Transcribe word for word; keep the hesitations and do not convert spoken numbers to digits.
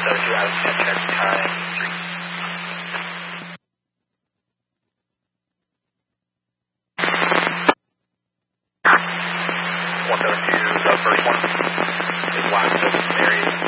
seventy-two out of ten, check time three. one seventy-two, the first one is last of area.